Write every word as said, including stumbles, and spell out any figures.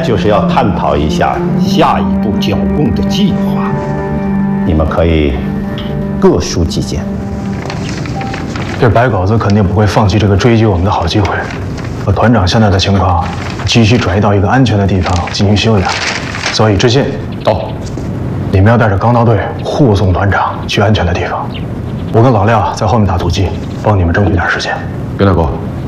就是要探讨一下下一步剿共的计划。你们可以各抒己见。 这白狗子肯定不会放弃这个追击我们的好机会。可团长现在的情况，急需转移到一个安全的地方进行休养，所以知信到，你们要带着钢刀队护送团长去安全的地方。我跟老廖在后面打突击，帮你们争取点时间。 袁大哥，